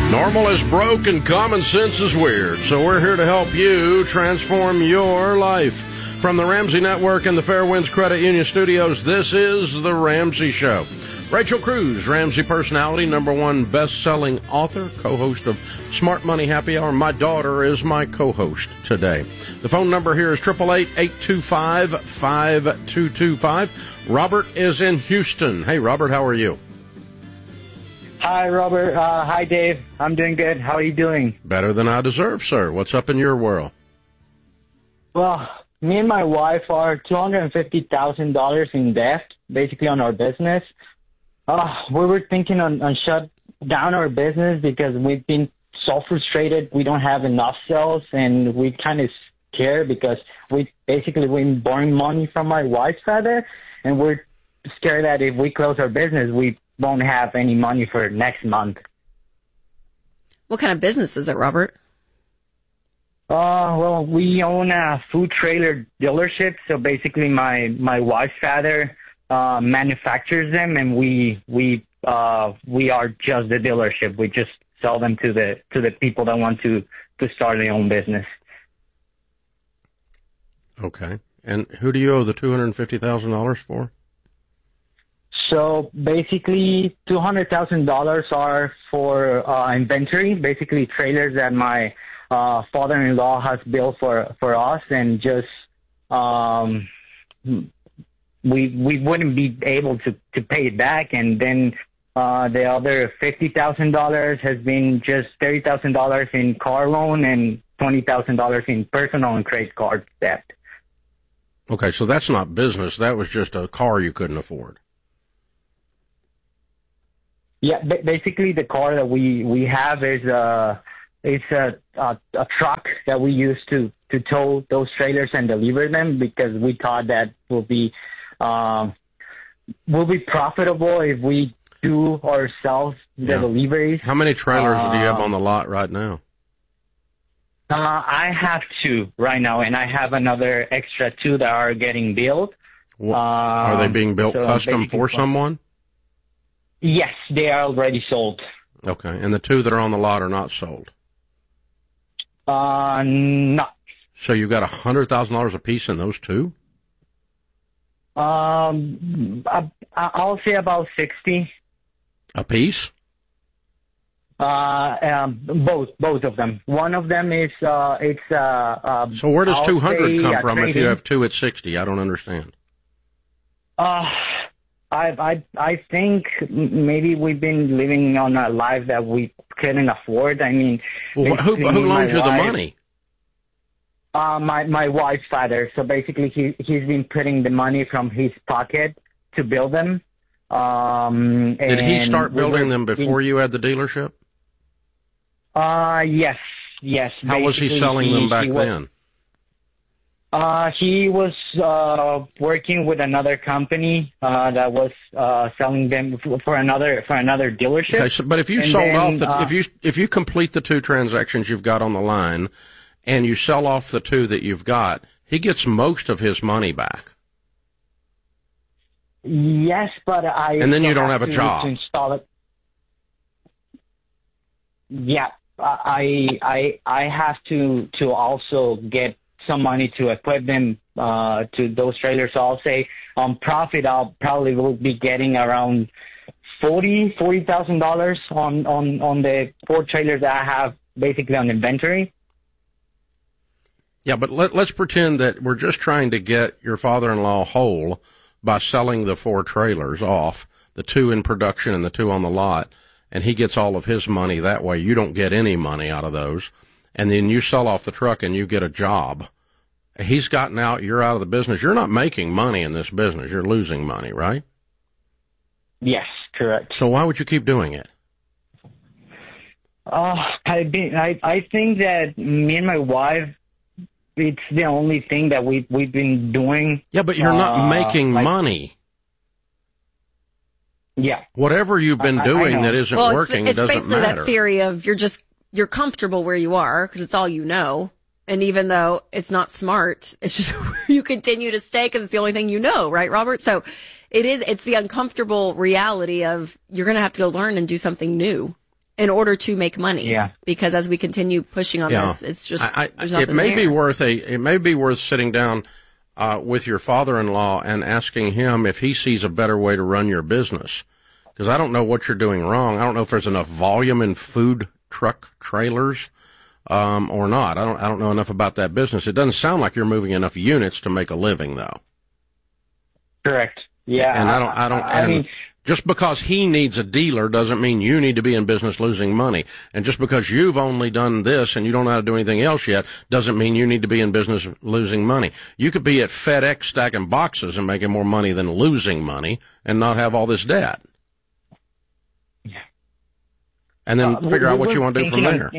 Normal is broke and common sense is weird, so we're here to help you transform your life. From the Ramsey Network and the Fairwinds Credit Union Studios, this is The Ramsey Show. Rachel Cruz, Ramsey personality, #1 best-selling author, co-host of Smart Money Happy Hour. My daughter is my co-host today. The phone number here is 888-825-5225. Robert is in Houston. Hey, Robert, how are you? Hi, Robert. Hi, Dave. I'm doing good. How are you doing? Better than I deserve, sir. What's up in your world? Well, me and my wife are $250,000 in debt, basically on our business. We were thinking on shut down our business because we've been so frustrated. We don't have enough sales, and we kind of scared because we've been borrowing money from my wife's father, and we're scared that if we close our business, we won't have any money for next month. What kind of business is it, Robert? Well, we own a food trailer dealership. So basically my wife's father manufactures them, and we are just the dealership. We just sell them to the people that want to start their own business. Okay. And who do you owe the $250,000 for? So basically, $200,000 are for inventory, basically trailers that my father-in-law has built for us, and just we wouldn't be able to pay it back. And then the other $50,000 has been just $30,000 in car loan and $20,000 in personal and credit card debt. Okay, so that's not business. That was just a car you couldn't afford. Yeah, basically the car that we have is a truck that we use to tow those trailers and deliver them, because we thought that will be profitable if we do ourselves the deliveries. How many trailers do you have on the lot right now? I have 2 right now, and I have another extra 2 that are getting built. Are they being built custom for someone? Yes, they are already sold. Okay, and the 2 that are on the lot are not sold? No. So you got $100,000 a piece in those 2? I'll say about 60. A piece? Both of them. One of them is so where does 200 come from if you have 2 at 60? I don't understand. I think maybe we've been living on a life that we couldn't afford. I mean, well, who loans you the money? My wife's father. So basically, he's been putting the money from his pocket to build them. Did he start building them before you had the dealership? Yes. How was he selling them back then? He was working with another company that was selling them for another dealership. Okay, so, but if you if you complete the 2 transactions you've got on the line, and you sell off the 2 that you've got, he gets most of his money back. Yes, but and then you don't have a job to install it. Yeah, I have to also get some money to equip them to those trailers. So I'll say on profit, I'll probably will be getting around $40,000 on the 4 trailers that I have basically on inventory. Yeah, but let's pretend that we're just trying to get your father-in-law whole by selling the 4 trailers off, the 2 in production and the 2 on the lot, and he gets all of his money that way. You don't get any money out of those. And then you sell off the truck and you get a job. He's gotten out, you're out of the business. You're not making money in this business. You're losing money, right? Yes, correct. So why would you keep doing it? I think that me and my wife, it's the only thing that we've been doing. Yeah, but you're not making money. Yeah. Whatever you've been doing that isn't working, it doesn't matter. It's basically that theory of you're comfortable where you are because it's all you know. And even though it's not smart, it's just you continue to stay because it's the only thing you know, right, Robert? So it's the uncomfortable reality of you're going to have to go learn and do something new. in order to make money. Yeah. Because as we continue pushing on this, it's just, there's nothing it may there. be worth sitting down with your father-in-law and asking him if he sees a better way to run your business. Because I don't know what you're doing wrong. I don't know if there's enough volume in food truck trailers or not. I don't know enough about that business. It doesn't sound like you're moving enough units to make a living, though. Correct. Yeah. And I mean, just because he needs a dealer doesn't mean you need to be in business losing money. And just because you've only done this and you don't know how to do anything else yet doesn't mean you need to be in business losing money. You could be at FedEx stacking boxes and making more money than losing money and not have all this debt. Yeah. And then figure out what you want to do from there.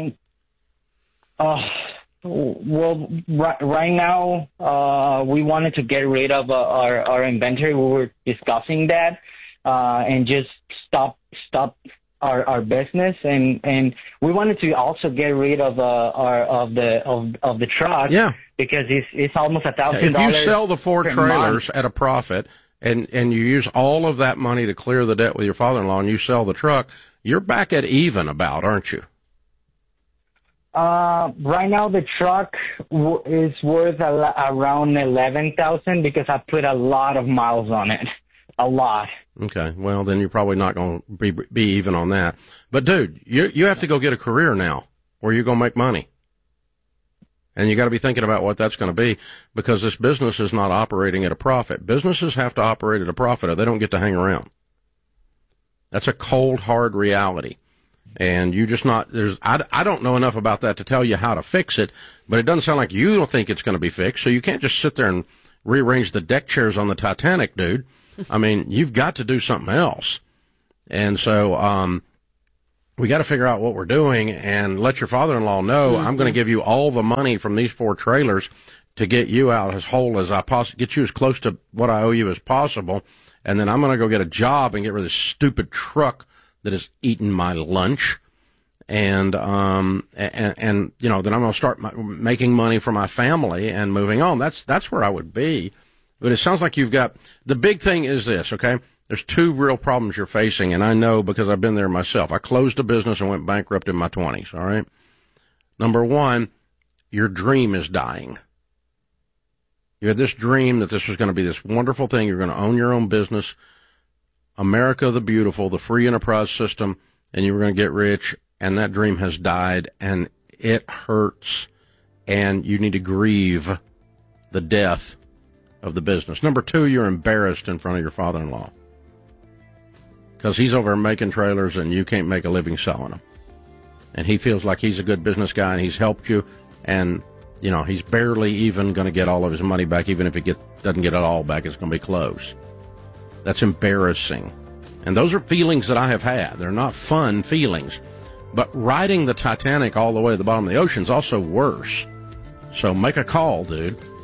Well, right now, we wanted to get rid of our inventory. We were discussing that. And just stop our business, and we wanted to also get rid of the truck. Yeah, because it's almost $1,000. If you sell the 4 trailers at a profit, and you use all of that money to clear the debt with your father-in-law, and you sell the truck, you're back at even about, aren't you? Right now the truck is worth around $11,000 because I put a lot of miles on it. A lot. Okay, well, then you're probably not going to be even on that. But, dude, you have to go get a career now where you're going to make money. And you got to be thinking about what that's going to be because this business is not operating at a profit. Businesses have to operate at a profit or they don't get to hang around. That's a cold, hard reality. And you just not, I don't know enough about that to tell you how to fix it, but it doesn't sound like you don't think it's going to be fixed, so you can't just sit there and rearrange the deck chairs on the Titanic, dude. I mean, you've got to do something else. And so, we got to figure out what we're doing and let your father-in-law know I'm going to give you all the money from these 4 trailers to get you out as whole as I possibly, get you as close to what I owe you as possible. And then I'm going to go get a job and get rid of this stupid truck that is eating my lunch. And you know, then I'm going to start making money for my family and moving on. That's where I would be. But it sounds like you've got, the big thing is this, okay? There's 2 real problems you're facing, and I know because I've been there myself. I closed a business and went bankrupt in my 20s, all right? Number 1, your dream is dying. You had this dream that this was going to be this wonderful thing. You're going to own your own business, America the Beautiful, the free enterprise system, and you were going to get rich, and that dream has died, and it hurts, and you need to grieve the death of the business. Number 2, you're embarrassed in front of your father-in-law because he's over making trailers and you can't make a living selling them. And he feels like he's a good business guy and he's helped you, and, you know, he's barely even going to get all of his money back. Even if he doesn't get it all back, it's going to be close. That's embarrassing. And those are feelings that I have had. They're not fun feelings. But riding the Titanic all the way to the bottom of the ocean is also worse. So make a call, dude.